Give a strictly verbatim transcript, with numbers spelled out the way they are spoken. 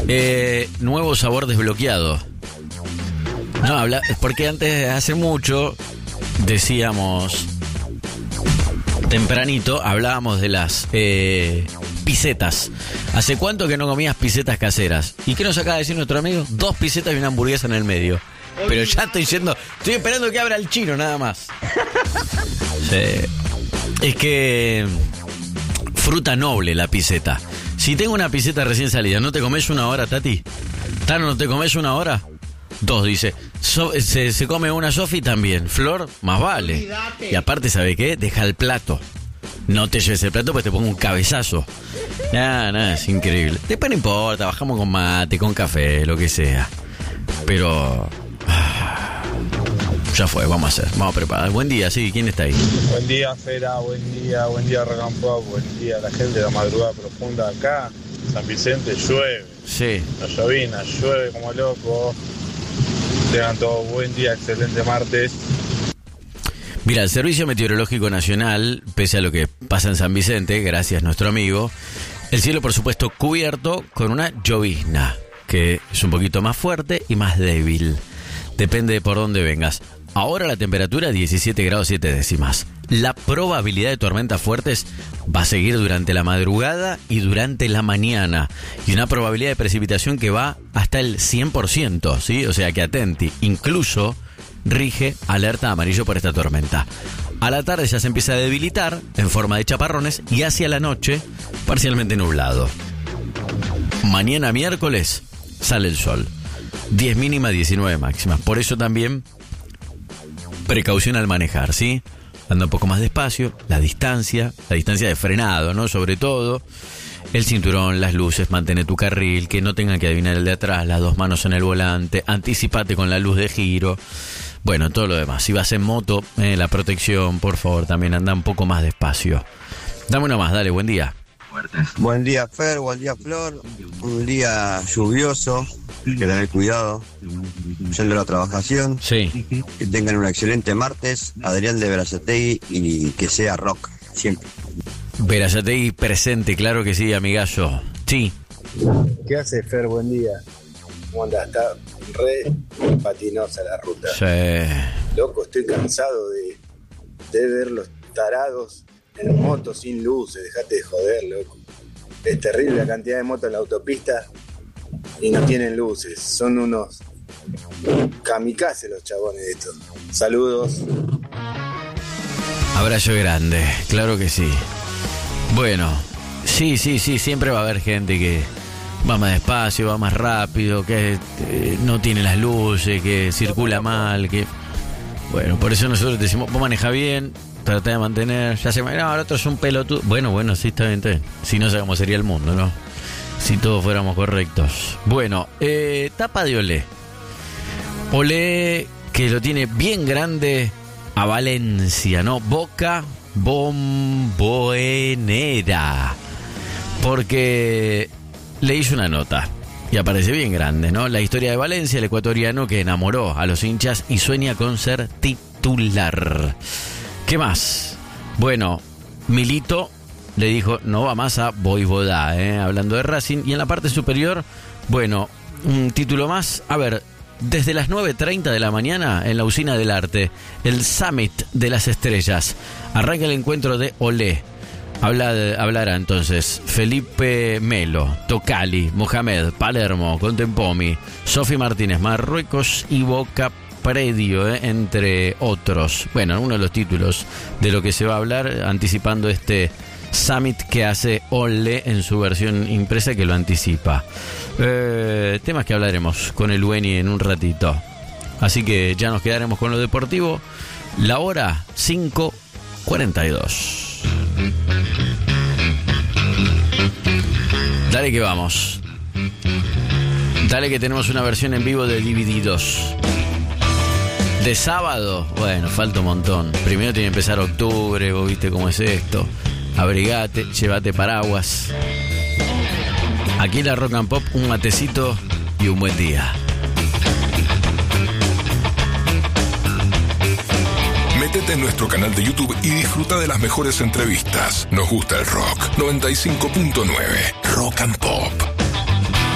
Eh, nuevo sabor desbloqueado. No, habla, porque antes, hace mucho, decíamos, tempranito, hablábamos de las eh, pisetas. ¿Hace cuánto que no comías pisetas caseras? ¿Y qué nos acaba de decir nuestro amigo? Dos pisetas y una hamburguesa en el medio. Pero ya estoy yendo, estoy esperando que abra el chino nada más. Sí. Es que fruta noble la piseta. Si tengo una piseta recién salida, ¿no te comes una hora, Tati? ¿Tano, no te comes una hora? Dos, dice. So, se, se come una Sofi también. Flor, más vale. Olvídate. Y aparte, ¿sabe qué? Deja el plato. No te lleves el plato porque te pongo un cabezazo. Nada, nada, es increíble. Después no importa, bajamos con mate, con café, lo que sea. Pero... ya fue, vamos a hacer, vamos a preparar. Buen día, sí, ¿quién está ahí? Buen día, Fera, buen día, buen día, Rock and Pop, buen día, la gente de la madrugada profunda acá. San Vicente llueve. Sí. La llovina, llueve como loco. Tengan todo buen día, excelente martes. Mira, el Servicio Meteorológico Nacional, pese a lo que pasa en San Vicente, gracias a nuestro amigo, el cielo por supuesto cubierto con una llovizna, que es un poquito más fuerte y más débil. Depende de por dónde vengas. Ahora la temperatura diecisiete grados siete décimas. La probabilidad de tormentas fuertes va a seguir durante la madrugada y durante la mañana. Y una probabilidad de precipitación que va hasta el cien por ciento, ¿sí? O sea que atenti. Incluso rige alerta amarillo por esta tormenta. A la tarde ya se empieza a debilitar en forma de chaparrones y hacia la noche parcialmente nublado. Mañana miércoles sale el sol. diez mínima, diecinueve máximas. Por eso también precaución al manejar, ¿sí? Anda un poco más despacio, la distancia, la distancia de frenado, ¿no? Sobre todo, el cinturón, las luces, mantén tu carril, que no tengan que adivinar el de atrás, las dos manos en el volante, anticipate con la luz de giro. Bueno, todo lo demás. Si vas en moto, eh, la protección, por favor, también anda un poco más despacio. Dame una más, dale, buen día. Buen día, Fer, buen día, Flor. Un día lluvioso, hay que tener cuidado yendo a la trabajación. Sí. Que tengan un excelente martes. Adrián de Berazategui y que sea rock, siempre. Berazategui presente, claro que sí, amigallo. Sí. ¿Qué hace, Fer? Buen día. ¿Cómo andás? Está re patinosa la ruta. Sí. Loco, estoy cansado de, de ver los tarados en moto sin luces. Dejate de joder, loco. Es terrible la cantidad de motos en la autopista y no tienen luces. Son unos kamikazes los chabones de estos. Saludos. Abrazo grande, claro que sí. Bueno, sí, sí, sí, siempre va a haber gente que va más despacio, va más rápido, que eh, no tiene las luces, que circula mal, que... Bueno, por eso nosotros decimos, vos maneja bien, trata de mantener, ya se me... No, el otro es un pelotudo. Bueno, bueno, sí, está bien, está bien. Si no, sé cómo sería el mundo, ¿no? Si todos fuéramos correctos. Bueno, eh, tapa de Olé. Olé, que lo tiene bien grande a Valencia, ¿no? Boca Bombonera. Porque le hizo una nota y aparece bien grande, ¿no? La historia de Valencia, el ecuatoriano que enamoró a los hinchas y sueña con ser titular. ¿Qué más? Bueno, Milito le dijo, no va más a Voivodá, ¿eh? Hablando de Racing. Y en la parte superior, bueno, un título más. A ver, desde las nueve treinta de la mañana en la Usina del Arte, el Summit de las Estrellas. Arranca el encuentro de Olé. Habla, hablará entonces Felipe Melo, Tocali, Mohamed, Palermo, Contempomi, Sofi Martínez, Marruecos y Boca Predio, eh, entre otros. Bueno, uno de los títulos de lo que se va a hablar, anticipando este Summit que hace Olé en su versión impresa, que lo anticipa. Eh, temas que hablaremos con el Weni en un ratito. Así que ya nos quedaremos con lo deportivo. La hora cinco cuarenta y dos. Dale que vamos. Dale que tenemos una versión en vivo de Divididos. De sábado, bueno, falta un montón. Primero tiene que empezar octubre, vos viste cómo es esto. Abrigate, llévate paraguas. Aquí en la Rock and Pop, un matecito y un buen día. Métete en nuestro canal de YouTube y disfruta de las mejores entrevistas. Nos gusta el rock. noventa y cinco punto nueve Rock and Pop.